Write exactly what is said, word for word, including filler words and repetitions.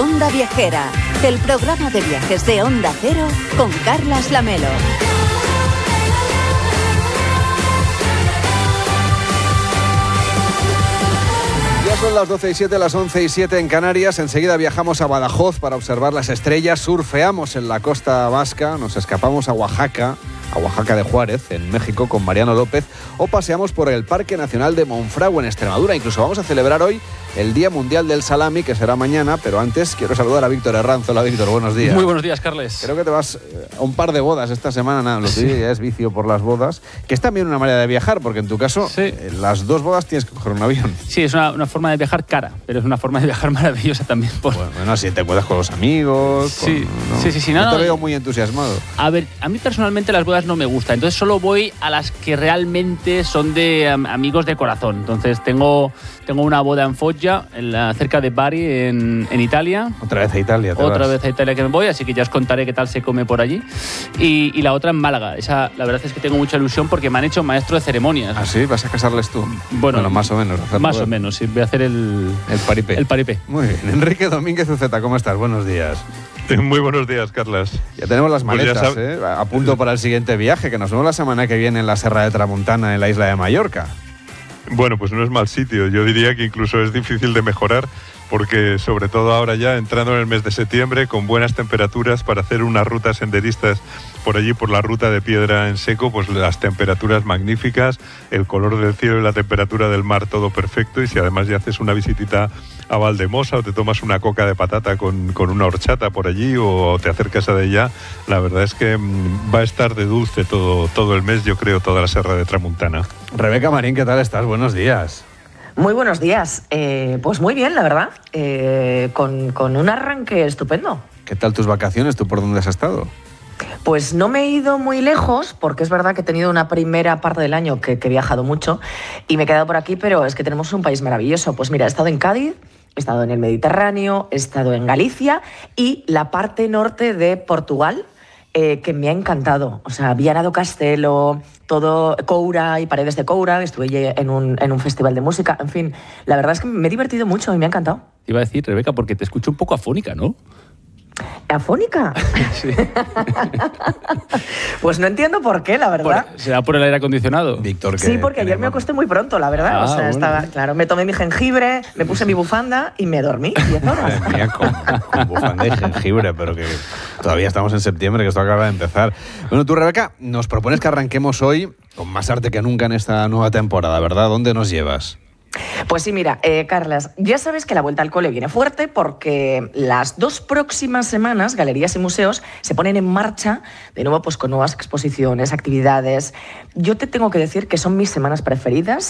Onda Viajera, el programa de viajes de Onda Cero con Carlas Lamelo. Ya son las doce y siete, las once y siete en Canarias. Enseguida viajamos a Badajoz para observar las estrellas, surfeamos en la costa vasca, nos escapamos a Oaxaca, a Oaxaca de Juárez, en México, con Mariano López, o paseamos por el Parque Nacional de Monfragüe, en Extremadura. Incluso vamos a celebrar hoy el Día Mundial del Salami, que será mañana, pero antes quiero saludar a Víctor Herranz. Hola, Víctor, buenos días. Muy buenos días, Carles. Creo que te vas a un par de bodas esta semana, nada, lo que sí. Ya es vicio por las bodas, que es también una manera de viajar, porque en tu caso, sí. eh, las dos bodas tienes que coger un avión. Sí, es una, una forma de viajar cara, pero es una forma de viajar maravillosa también. Por... Bueno, bueno, si te cuidas con los amigos. Sí, con, ¿no? sí, sí, sí. No, no, te no, veo muy entusiasmado. A ver, a mí personalmente las bodas no me gustan, entonces solo voy a las que realmente son de um, amigos de corazón. Entonces tengo, tengo una boda en Foggia, en la, cerca de Bari, en, en Italia. Otra vez a Italia. Otra vas. vez a Italia que me voy, así que ya os contaré qué tal se come por allí. Y, y la otra en Málaga. Esa, la verdad es que tengo mucha ilusión porque me han hecho maestro de ceremonias. ¿Ah, sí? ¿Vas a casarles tú? Bueno, bueno más o menos. Más o menos, sí. Voy a hacer el... El paripé. El paripé. Muy bien. Enrique Domínguez Uceta, ¿cómo estás? Buenos días. Muy buenos días, Carlas. Ya tenemos las maletas, pues ¿eh? A punto para el siguiente viaje, que nos vemos la semana que viene en la Serra de Tramuntana, en la isla de Mallorca. Bueno, pues no es mal sitio. Yo diría que incluso es difícil de mejorar, porque sobre todo ahora ya entrando en el mes de septiembre, con buenas temperaturas para hacer unas rutas senderistas por allí, por la ruta de piedra en seco, pues las temperaturas magníficas, el color del cielo y la temperatura del mar todo perfecto. Y si además ya haces una visitita a Valdemosa o te tomas una coca de patata con, con una horchata por allí o te acercas a de ella, la verdad es que mmm, va a estar de dulce todo, todo el mes, yo creo, toda la Serra de Tramuntana. Rebeca Marín, ¿qué tal estás? Buenos días. Muy buenos días. Eh, pues muy bien, la verdad, eh, con, con un arranque estupendo. ¿Qué tal tus vacaciones? ¿Tú por dónde has estado? Pues no me he ido muy lejos, porque es verdad que he tenido una primera parte del año que, que he viajado mucho y me he quedado por aquí, pero es que tenemos un país maravilloso. Pues mira, he estado en Cádiz, he estado en el Mediterráneo, he estado en Galicia y la parte norte de Portugal, eh, que me ha encantado. O sea, Viana do Castelo, todo Coura y Paredes de Coura, estuve en un, en un festival de música, en fin, la verdad es que me he divertido mucho y me ha encantado. Te iba a decir, Rebeca, porque te escucho un poco afónica, ¿no? ¿Afónica? Sí. Pues no entiendo por qué, la verdad. Por, ¿será por el aire acondicionado? Víctor, sí, porque ayer me acosté muy pronto, la verdad. Ah, o sea, bueno. estaba, claro, me tomé mi jengibre, me puse mi bufanda y me dormí diez horas. Madre mía, con, con bufanda y jengibre, pero que todavía estamos en septiembre, que esto acaba de empezar. Bueno, tú, Rebeca, nos propones que arranquemos hoy con más arte que nunca en esta nueva temporada, ¿verdad? ¿Dónde nos llevas? Pues sí, mira, eh, Carlas, ya sabes que la vuelta al cole viene fuerte porque las dos próximas semanas galerías y museos se ponen en marcha de nuevo pues con nuevas exposiciones, actividades. Yo te tengo que decir que son mis semanas preferidas.